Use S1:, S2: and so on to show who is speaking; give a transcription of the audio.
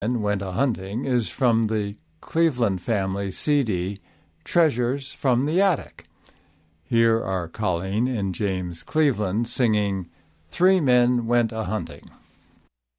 S1: Men Went A-Hunting is from the Cleveland family CD, Treasures from the Attic. Here are Colleen and James Cleveland singing 3 Men Went A-Hunting.